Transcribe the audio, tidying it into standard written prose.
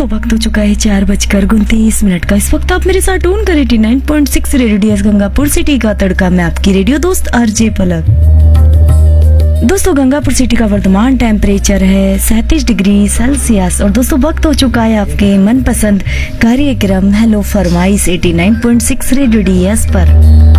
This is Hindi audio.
दोस्तों वक्त हो चुका है 4:29 का। इस वक्त आप मेरे साथ टून कर 89.6 रेडियो डीएस गंगापुर सिटी का तड़का में आपकी रेडियो दोस्त आरजे पलक। दोस्तों गंगापुर सिटी का वर्तमान टेम्परेचर है 37 डिग्री सेल्सियस। और दोस्तों वक्त हो चुका है आपके मनपसंद कार्यक्रम हेलो फरमाइश 89.6 रेडियो डीएस पर।